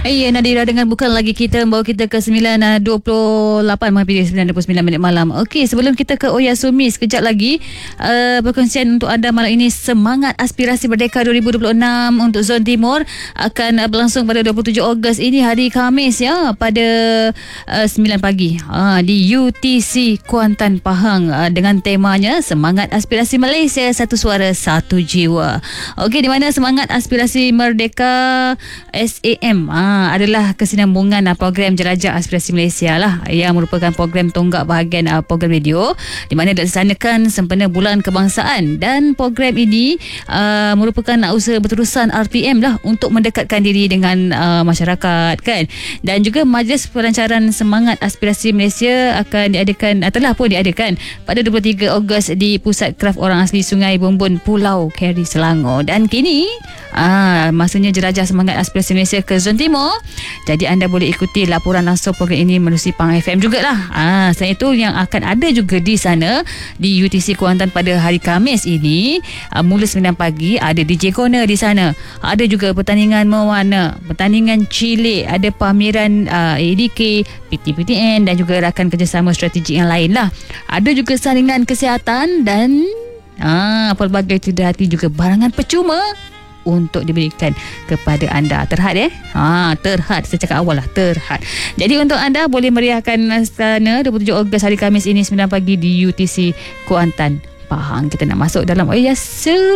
Ya Nadira, dengan bukan lagi kita membawa kita ke 9.28 menghampiri 9.29 minit malam. Okey, sebelum kita ke Oyasumi sekejap lagi, perkongsian untuk anda malam ini, semangat aspirasi Merdeka 2026 untuk Zon Timur akan berlangsung pada 27 Ogos ini, hari Khamis ya, pada 9 pagi di UTC Kuantan Pahang, dengan temanya Semangat Aspirasi Malaysia, Satu Suara Satu Jiwa. Okey, di mana Semangat Aspirasi Merdeka SAM adalah kesinambungan program Jelajah Aspirasi Malaysia lah, yang merupakan program tonggak bahagian program radio di mana dilaksanakan sempena Bulan Kebangsaan, dan program ini merupakan usaha berterusan RTM lah untuk mendekatkan diri dengan masyarakat kan. Dan juga Majlis Pelancaran Semangat Aspirasi Malaysia akan diadakan, telah pun diadakan pada 23 Ogos di Pusat Kraf Orang Asli Sungai Bumbun, Pulau Keri, Selangor. Dan kini masanya Jelajah Semangat Aspirasi Malaysia ke Zon Timur. Jadi anda boleh ikuti laporan langsung program ini melalui Pang FM jugalah. Selain itu, yang akan ada juga di sana di UTC Kuantan pada hari Khamis ini, mula 9 pagi ada DJ Corner di sana. Ada juga pertandingan mewarna, pertandingan cilik, ada pameran ADK, PTPTN dan juga rakan kerjasama strategik yang lain lah. Ada juga salinan kesihatan dan pelbagai tidak hati juga barangan percuma untuk diberikan kepada anda. Terhad terhad, saya cakap awal lah, terhad. Jadi untuk anda boleh meriahkan sana 27 Ogos hari Khamis ini 9 pagi di UTC Kuantan Pahang. Kita nak masuk dalam Oyasumi.